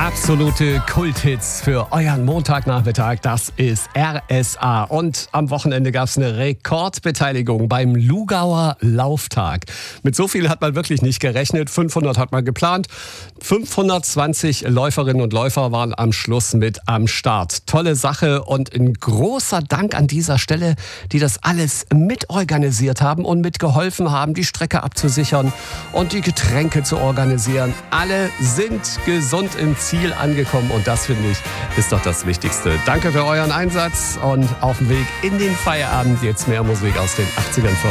Absolute Kulthits für euren Montagnachmittag, das ist RSA. Und am Wochenende gab es eine Rekordbeteiligung beim Lugauer Lauftag. Mit so viel hat man wirklich nicht gerechnet, 500 hat man geplant. 520 Läuferinnen und Läufer waren am Schluss mit am Start. Tolle Sache und ein großer Dank an dieser Stelle, die das alles mitorganisiert haben und mitgeholfen haben, die Strecke abzusichern und die Getränke zu organisieren. Alle sind gesund im Ziel angekommen und das, finde ich, ist doch das Wichtigste. Danke für euren Einsatz und auf dem Weg in den Feierabend jetzt mehr Musik aus den 80ern für